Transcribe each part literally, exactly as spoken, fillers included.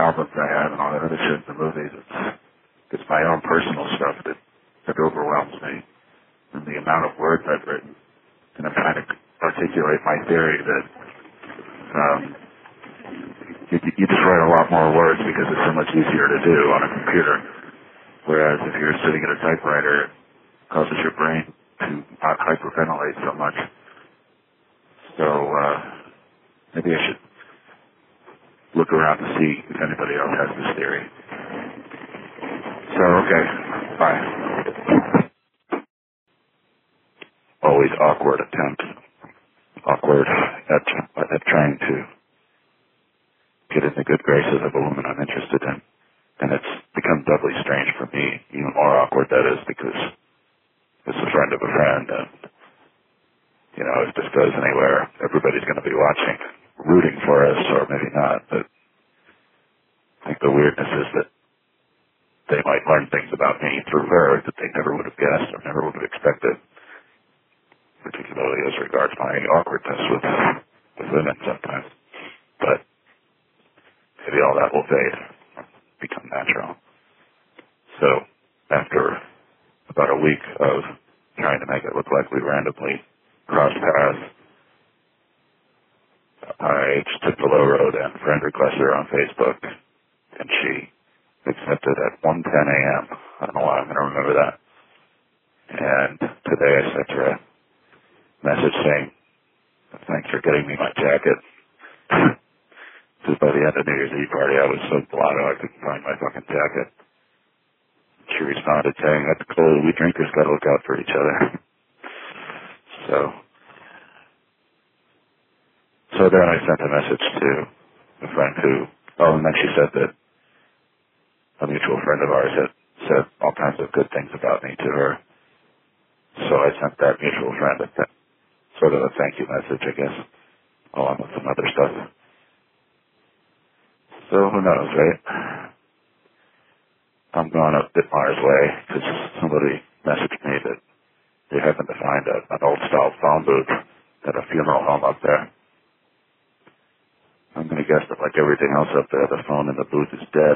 albums I have and all that other shit in the movies. It's, it's my own personal stuff that, that overwhelms me. And the amount of words I've written. And I'm trying to articulate my theory that um, you, you just write a lot more words because it's so much easier to do on a computer. Whereas if you're sitting at a typewriter, it causes your brain to not hyperventilate so much. So uh, maybe I should look around to see if anybody else has this theory. So, okay, bye. Always awkward attempts. Awkward at, at trying to get in the good graces of a woman I'm interested in. And it's become doubly strange for me, even more awkward that is, because it's a friend of a friend, and, you know, if this goes anywhere, everybody's going to be watching, rooting for us, or maybe not, but I think the weirdness is that they might learn things about me through her that they never would have guessed or never would have expected, particularly as regards my awkwardness with, with women sometimes. But maybe all that will fade, become natural. So after about a week of trying to make it look like we randomly crossed paths, I just took the low road and friend requested her on Facebook, and she accepted at one ten a.m. I don't know why I'm going to remember that. And today I sent her a message saying, thanks for getting me my jacket. Because by the end of New Year's Eve party, I was so blotto I couldn't find my fucking jacket. She responded saying, that's cool, we drinkers got to look out for each other. So, so then I sent a message to a friend who, oh, and then she said that a mutual friend of ours had said all kinds of good things about me to her. So I sent that mutual friend a th- sort of a thank you message, I guess, along with some other stuff. So who knows, right? I'm going up Bitmar's way because somebody messaged me that they happened to find a, an old-style phone booth at a funeral home up there. I'm going to guess that like everything else up there, the phone in the booth is dead.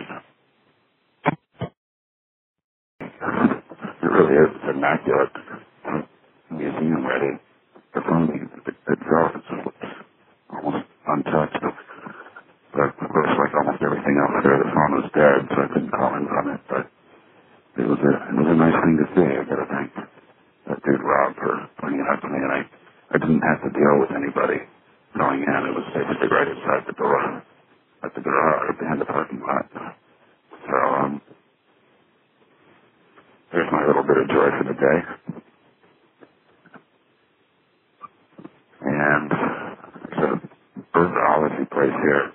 It really is. It's immaculate. Museum ready. The phone itself is almost untouched. But of course, like almost everything else there, the phone was dead, so I couldn't comment on it. But it was a it was a nice thing to see. I gotta thank that dude Rob for bringing it up to me, and I I didn't have to deal with anybody going in. It was basically right inside the door, at the garage, behind the parking lot. So um, there's my little bit of joy for the day. And there's a birdology place here.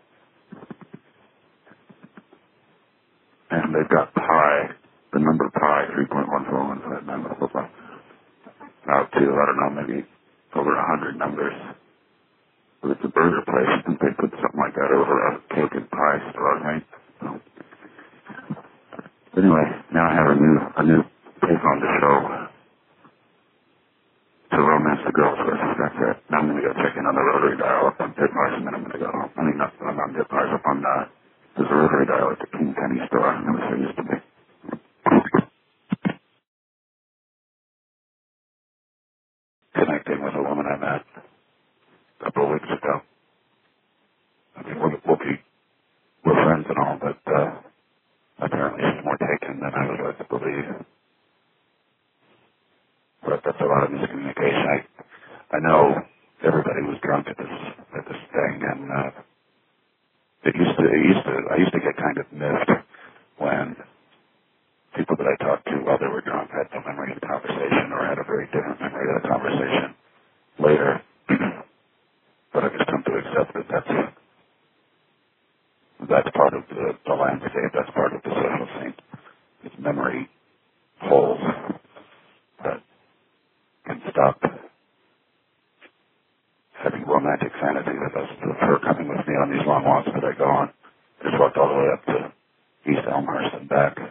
And they've got pi, the number pi, three point one four one five nine, blah, blah, blah. Out to, I don't know, maybe over a hundred numbers. But it's a burger place. I think they put something like that over a cake and pie store, right? So, anyway, now I have a new, a new take on the show to romance the girls with. That's it. Now I'm going to go check in on the rotary dial up on Ditmars, and then I'm going to go home. I mean, not I'm on Ditmars, up on, uh, there's a rotary dial at the King Penny store. That was there used to be. Connecting with a woman I met a couple of weeks ago. I mean, we'll, we'll be, we're friends and all, but, uh, apparently she's more taken than I would like to believe. But that's a lot of miscommunication. I, I know everybody was drunk at this, at this thing, and, uh, it used to, it used to, I used to get kind of miffed when people that I talked to while they were drunk had no memory of the conversation or had a very different memory of the conversation later. But I've just come to accept that that's, that's part of the, the landscape, that's part of the social scene. It's memory holes that can stop having romantic fantasy with us, with her coming with me on these long walks that I go on. Just walked all the way up to East Elmhurst and back.